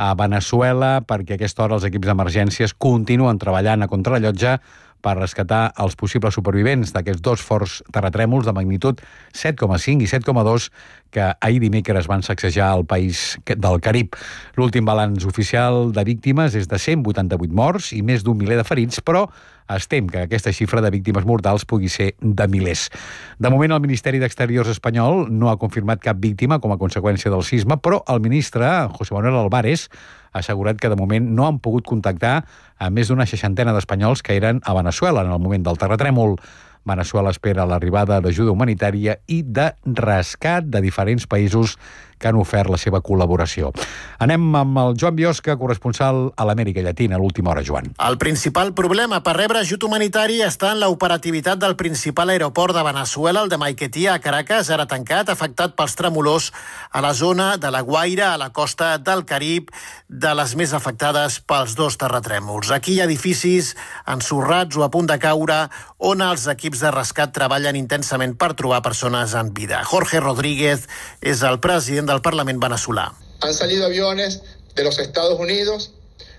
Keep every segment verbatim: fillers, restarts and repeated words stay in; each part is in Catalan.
a Veneçuela, perquè a aquesta hora els equips d'emergències continuen treballant a contrarellotge per rescatar els possibles supervivents d'aquests dos forts terratrèmols de magnitud set coma cinc i set coma dos que ahir dimecres van sacsejar el país del Carib. L'últim balanç oficial de víctimes és de cent vuitanta-vuit morts i més d'un miler de ferits, però es tem que aquesta xifra de víctimes mortals pugui ser de milers. De moment, el Ministeri d'Exteriors espanyol no ha confirmat cap víctima com a conseqüència del sisme, però el ministre, José Manuel Álvarez, ha assegurat que de moment no han pogut contactar amb més d'una seixantena d'espanyols que eren a Veneçuela en el moment del terratrèmol. Veneçuela espera l'arribada d'ajuda humanitària i de rescat de diferents països que han ofert la seva col·laboració. Anem amb el Joan Biosca, corresponsal a l'Amèrica Llatina. A l'última hora, Joan. El principal problema per rebre ajut humanitari està en l'operativitat del principal aeroport de Veneçuela, el de Maiquetía, a Caracas, ara tancat, afectat pels tremolors a la zona de la Guaira, a la costa del Carib, de les més afectades pels dos terratrèmols. Aquí hi ha edificis ensorrats o a punt de caure, on els equips de rescat treballen intensament per trobar persones en vida. Jorge Rodríguez és el president del Parlament venezolà. Han salido aviones de los Estados Unidos,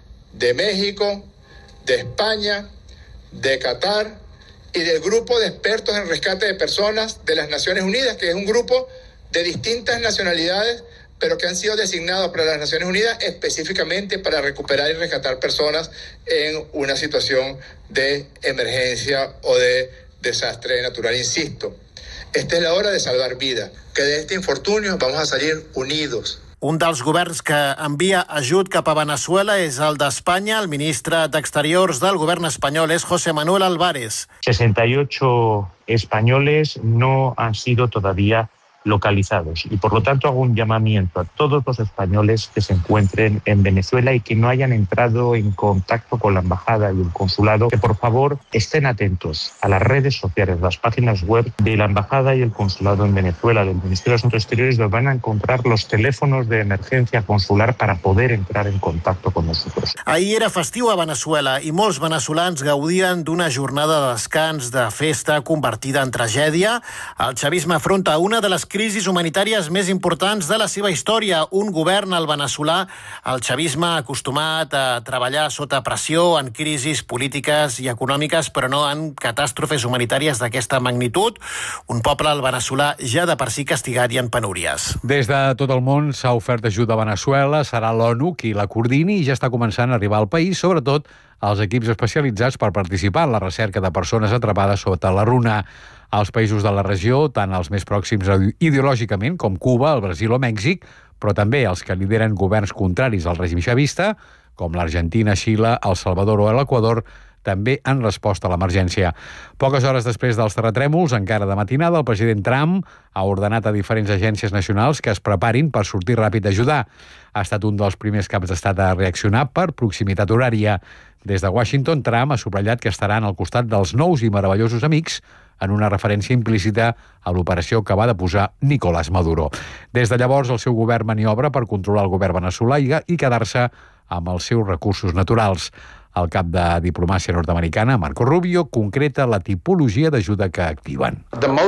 de México, de España, de Qatar y del grupo de expertos en rescate de personas de las Naciones Unidas, que es un grupo de distintas nacionalidades, pero que han sido designados para las Naciones Unidas específicamente para recuperar y rescatar personas en una situación de emergencia o de desastre natural. Insisto, esta es la hora de salvar vidas, que de este infortunio vamos a salir unidos. Un dels governs que envia ajut cap a Veneçuela és el d'Espanya. El ministre d'Exteriors del govern espanyol és José Manuel Álvarez. sesenta y ocho españoles no han sido todavía localizados y por lo tanto hago un llamamiento a todos los españoles que se encuentren en Venezuela y que no hayan entrado en contacto con la embajada y el consulado, que por favor estén atentos a las redes sociales, las páginas web de la embajada y el consulado en Venezuela, del Ministerio de Asuntos Exteriores, donde van a encontrar los teléfonos de emergencia consular para poder entrar en contacto con nosotros. Ahir era festiu a Veneçuela i molts veneçolans gaudien d'una jornada de descans, de festa convertida en tragèdia. El xavisme afronta una de les crisis humanitàries més importants de la seva història. Un govern, el veneçolà, el xavisme, acostumat a treballar sota pressió en crisis polítiques i econòmiques, però no en catàstrofes humanitàries d'aquesta magnitud. Un poble, el veneçolà, ja de per si castigat i en penúries. Des de tot el món s'ha ofert ajuda a Veneçuela, serà l'ONU qui la coordini i ja està començant a arribar al país, sobretot els equips especialitzats per participar en la recerca de persones atrapades sota la runa. Als països de la regió, tant els més pròxims ideològicament, com Cuba, el Brasil o Mèxic, però també els que lideren governs contraris al règim xavista, com l'Argentina, Xile, El Salvador o l'Equador, també han respost a l'emergència. Poques hores després dels terratrèmols, encara de matinada, el president Trump ha ordenat a diferents agències nacionals que es preparin per sortir ràpid a ajudar. Ha estat un dels primers caps d'estat a reaccionar per proximitat horària. Des de Washington, Trump ha subratllat que estaran al costat dels nous i meravellosos amics en una referència implícita a l'operació que va de posar Nicolás Maduro. Des de llavors, el seu govern maniobra per controlar el govern veneçolà i quedar-se amb els seus recursos naturals. El cap de diplomàcia nord-americana, Marco Rubio, concreta la tipologia d'ajuda que activen.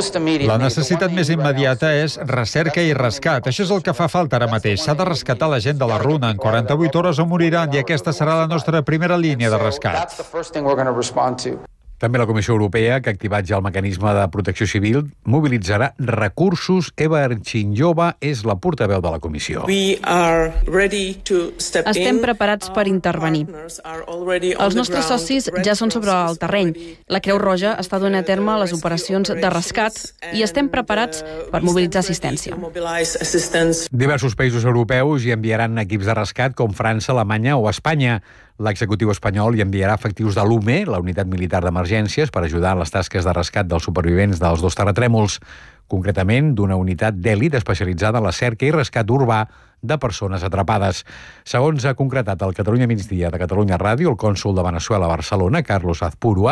La necessitat més immediata és recerca i rescat. Això és el que fa falta ara mateix. S'ha de rescatar la gent de la runa. En quaranta-vuit hores o moriran i aquesta serà la nostra primera línia de rescat. També la Comissió Europea, que ha activat ja el mecanisme de protecció civil, mobilitzarà recursos. Eva Archinjova és la portaveu de la Comissió. Estem preparats per intervenir. Els nostres socis ja són sobre el terreny. La Creu Roja està duent a terme les operacions de rescat i estem preparats per mobilitzar assistència. Diversos països europeus hi enviaran equips de rescat, com França, Alemanya o Espanya. L'executiu espanyol hi enviarà efectius de l'U M E, la Unitat Militar d'Emergències, per ajudar en les tasques de rescat dels supervivents dels dos terratrèmols, concretament d'una unitat d'èlit especialitzada en la cerca i rescat urbà de persones atrapades. Segons ha concretat el Catalunya Migdia de Catalunya Ràdio, el cònsol de Veneçuela a Barcelona, Carlos Azpurua,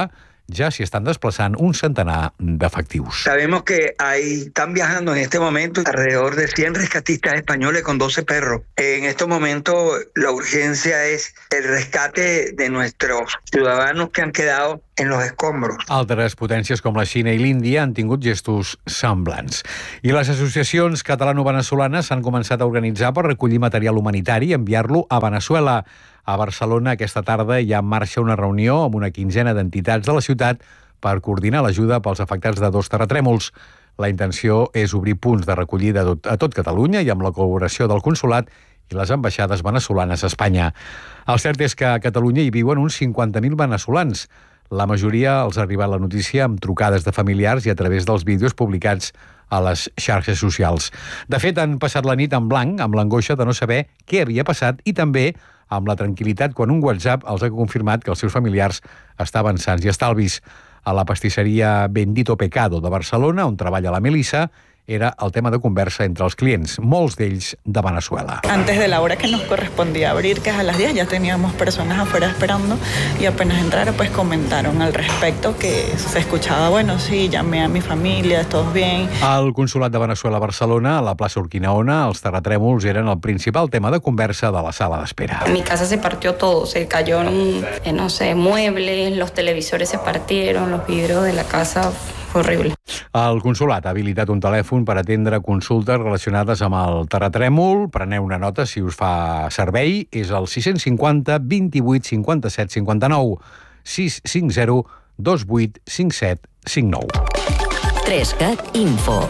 ja s'hi estan desplaçant un centenar d'efectius. Sabemos que hay, están viajando en este momento alrededor de cien rescatistas españoles con doce perros. En este momento la urgencia es el rescate de nuestros ciudadanos que han quedado en los escombros. Altres potències com la Xina i l'Índia han tingut gestos semblants. I les associacions catalano-venezolanes s'han començat a organitzar per recollir material humanitari i enviar-lo a Veneçuela. A Barcelona aquesta tarda hi ha en marxa una reunió amb una quinzena d'entitats de la ciutat per coordinar l'ajuda pels afectats de dos terratrèmols. La intenció és obrir punts de recollida a tot Catalunya i amb la col·laboració del Consolat i les ambaixades venezolanes a Espanya. El cert és que a Catalunya hi viuen uns cinquanta mil venezolans. La majoria els ha arribat la notícia amb trucades de familiars i a través dels vídeos publicats a les xarxes socials. De fet, han passat la nit en blanc, amb l'angoixa de no saber què havia passat i també amb la tranquil·litat quan un WhatsApp els ha confirmat que els seus familiars estaven sants i estalvis. A la pastisseria Bendito Pecado de Barcelona, on treballa la Melissa, era el tema de conversa entre els clients, molts d'ells de Veneçuela. Antes de la hora que nos correspondía abrir, que es a las diez, ya teníamos personas afuera esperando y apenas entraron, pues comentaron al respecto que se escuchaba, bueno, sí, llamé a mi familia, todos bien. Al Consolat de Veneçuela a Barcelona, a la plaça Urquinaona, els terratrèmols eren el principal tema de conversa de la sala d'espera. En mi casa se partió todo, se cayó, en, no sé, muebles, los televisores se partieron, los vidrios de la casa. Horrible. El Consolat ha habilitat un telèfon per atendre consultes relacionades amb el terratrèmol. Preneu una nota si us fa servei. És el sis cinquanta, vint-i-vuit, cinquanta-set, cinquanta-nou. sis cinc zero, dos vuit, cinc set, cinc nou. Trescat Info.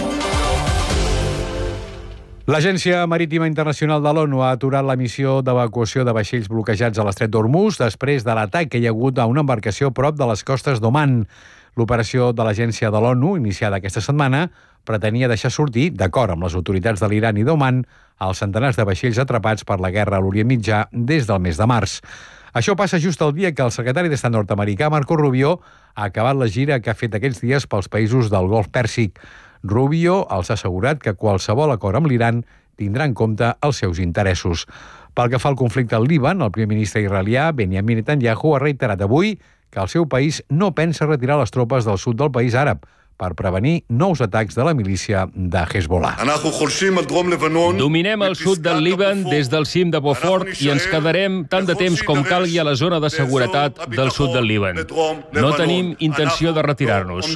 L'Agència Marítima Internacional de l'ONU ha aturat la missió d'evacuació de vaixells bloquejats a l'estret d'Hormuz després de l'atac que hi ha hagut a una embarcació prop de les costes d'Oman. L'operació de l'Agència de l'ONU, iniciada aquesta setmana, pretenia deixar sortir, d'acord amb les autoritats de l'Iran i d'Oman, els centenars de vaixells atrapats per la guerra a l'Orient Mitjà des del mes de març. Això passa just el dia que el secretari d'Estat nord-americà, Marco Rubio, ha acabat la gira que ha fet aquests dies pels països del Golf Pèrsic. Rubio els ha assegurat que qualsevol acord amb l'Iran tindrà en compte els seus interessos. Pel que fa al conflicte al Líban, el primer ministre israelià, Benjamin Netanyahu, ha reiterat avui que el seu país no pensa retirar les tropes del sud del país àrab per prevenir nous atacs de la milícia de Hezbollah. Dominem el sud del Líban des del cim de Beaufort i ens quedarem tant de temps com calgui a la zona de seguretat del sud del Líban. No tenim intenció de retirar-nos.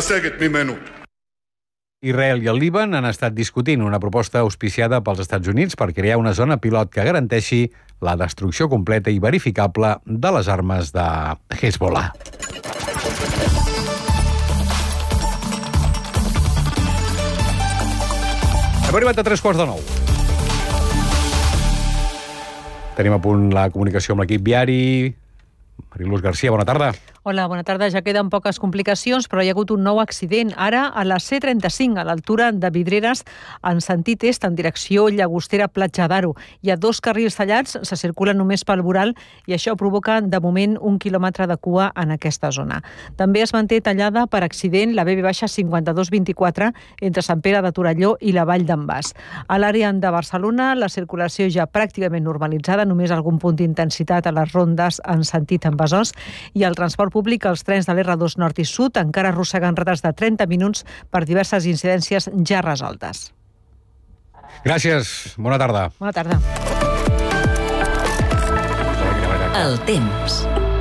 Israel i el Líban han estat discutint una proposta auspiciada pels Estats Units per crear una zona pilot que garanteixi la destrucció completa i verificable de les armes de Hezbollah. Hem arribat a tres quarts de nou. Tenim a punt la comunicació amb l'equip viari. Mariluz Garcia, bona tarda. Hola, bona tarda. Ja queden poques complicacions, però hi ha hagut un nou accident. Ara, a la C trenta-cinc, a l'altura de Vidreres, en sentit est, en direcció Llagostera-Platja d'Aro. Hi ha dos carrils tallats, se circula només pel voral i això provoca, de moment, un quilòmetre de cua en aquesta zona. També es manté tallada per accident la B B cinquanta-dos vint-i-quatre entre Sant Pere de Torelló i la Vall d'en Bas. A l'àrea de Barcelona, la circulació ja pràcticament normalitzada, només algun punt d'intensitat a les rondes en sentit en Besòs, i el transport públic, els trens de l'R dos nord i sud encara arrosseguen retards de trenta minuts per diverses incidències ja resoltes. Gràcies. Bona tarda. Bona tarda. El temps.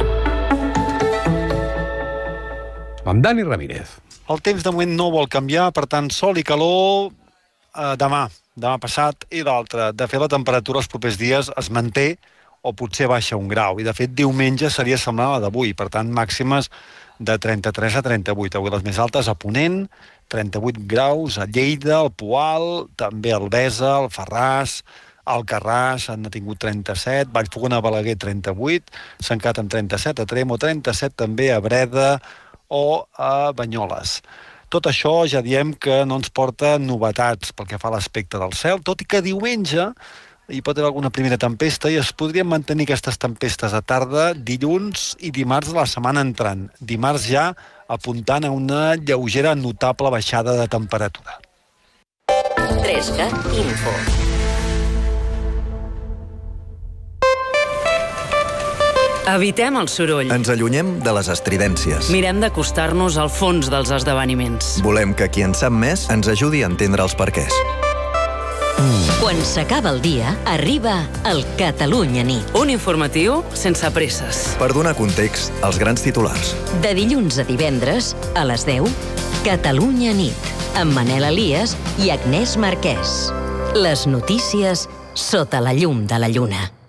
Amb Dani Ramírez. El temps de moment no vol canviar, per tant, sol i calor eh, demà, demà passat i l'altre. De fet, la temperatura els propers dies es manté o potser baixa un grau. I, de fet, diumenge seria semblant a la d'avui. Per tant, màximes de trenta-tres a trenta-vuit. Avui les més altes a Ponent, trenta-vuit graus, a Lleida, al Poal, també a Albesa, al Farràs, al Carràs han tingut trenta-set, Vallfogona, Balaguer, trenta-vuit, Sant Cat amb trenta-set, a Tremo, trenta-set, també a Breda o a Banyoles. Tot això ja diem que no ens porta novetats pel que fa a l'aspecte del cel, tot i que diumenge hi pot haver alguna primera tempesta i es podrien mantenir aquestes tempestes a tarda, dilluns i dimarts de la setmana entrant. Dimarts ja apuntant a una lleugera notable baixada de temperatura. Trescat Info. Evitem el soroll. Ens allunyem de les estridències. Mirem d'acostar-nos al fons dels esdeveniments. Volem que qui en sap més ens ajudi a entendre els perquès. Quan s'acaba el dia, arriba el Catalunya Nit. Un informatiu sense presses. Per donar context als grans titulars. De dilluns a divendres, a les deu, Catalunya Nit, amb Manel Elias i Agnès Marquès. Les notícies sota la llum de la lluna.